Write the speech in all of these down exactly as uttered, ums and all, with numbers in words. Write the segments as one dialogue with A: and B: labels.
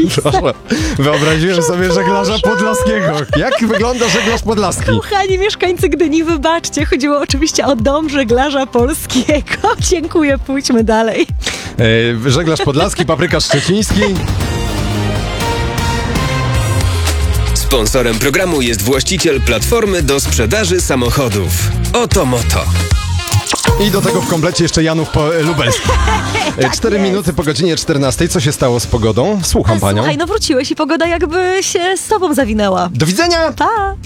A: Przepraszam. Wyobraziłem sobie żeglarza podlaskiego. Jak wygląda żeglarz podlaski?
B: Kochani mieszkańcy Gdyni, wybaczcie, chodziło oczywiście o dom żeglarza polskiego. Dziękuję, pójdźmy dalej.
A: E, żeglarz podlaski, paprykarz szczeciński.
C: Sponsorem programu jest właściciel platformy do sprzedaży samochodów. Oto Moto.
A: I do tego w komplecie jeszcze Janów po, Lubelski. E, Cztery minuty po godzinie czternastej. Co się stało z pogodą? Słucham panią.
B: Słuchaj, no wróciłeś i pogoda jakby się z tobą zawinęła.
A: Do widzenia!
B: Pa!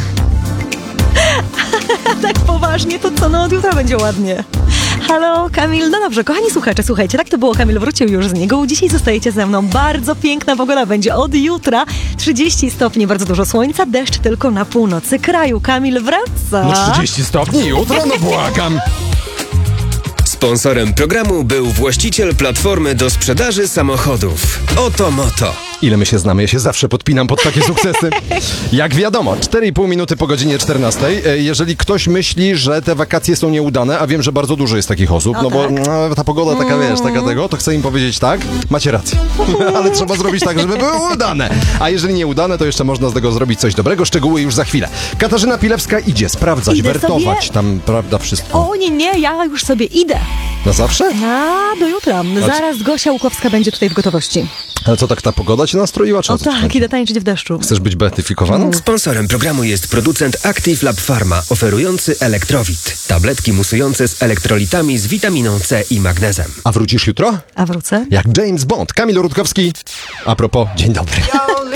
B: Tak poważnie, to co, no od jutra będzie ładnie. Halo, Kamil, no dobrze, kochani słuchacze, słuchajcie, tak to było, Kamil wrócił już z niego, dzisiaj zostajecie ze mną, bardzo piękna pogoda będzie od jutra, trzydzieści stopni, bardzo dużo słońca, deszcz tylko na północy kraju, Kamil wraca.
A: No trzydzieści stopni jutro, no błagam.
C: Sponsorem programu był właściciel platformy do sprzedaży samochodów. Oto Moto.
A: Ile my się znamy? Ja się zawsze podpinam pod takie sukcesy. Jak wiadomo, cztery i pół minuty po godzinie czternastej. E, Jeżeli ktoś myśli, że te wakacje są nieudane, a wiem, że bardzo dużo jest takich osób,
B: O
A: no bo
B: tak.
A: no, ta pogoda taka, wiesz, taka tego, to chcę im powiedzieć tak, macie rację. Ale trzeba zrobić tak, żeby były udane. A jeżeli nieudane, to jeszcze można z tego zrobić coś dobrego. Szczegóły już za chwilę. Katarzyna Pilewska idzie sprawdzać,
B: Idę
A: wertować
B: sobie.
A: tam, prawda, wszystko.
B: O nie, nie, ja już sobie idę.
A: Na zawsze?
B: A, do jutra. Zaraz Gosia Łukowska będzie tutaj w gotowości.
A: Ale co, tak ta pogoda cię nastroiła, czy
B: O
A: o co ci
B: tak,
A: chodzi?
B: idę tańczyć w deszczu.
A: Chcesz być beatyfikowaną?
C: Sponsorem programu jest producent Active Lab Pharma, oferujący Elektrowit. Tabletki musujące z elektrolitami z witaminą C i magnezem.
A: A wrócisz jutro?
B: A wrócę?
A: Jak James Bond. Kamil Rutkowski. A propos, dzień dobry.